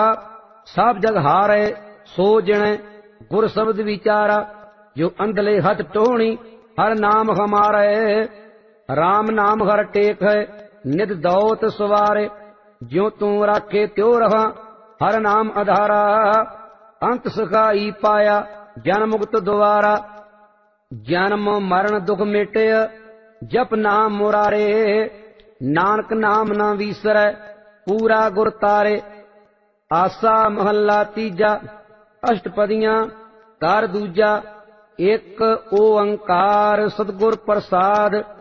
सब जग हारे सो जिणे गुर शब्द विचारा। जो अंधले हथ टोहणी हर नाम हमारे। राम नाम हर टेक है नित दौत सवारे। ज्यो तू राखे त्यो रहा हर नाम आधारा। अंत सखाई पाया जन मुक्त द्वारा। जन्म मरण दुख मिटे जप नाम मुरारे। नानक नाम न विसरै पूरा गुर तारे। आसा महला तीजा अष्टपदियां कर दूजा। एक ओंकार सतगुर प्रसाद।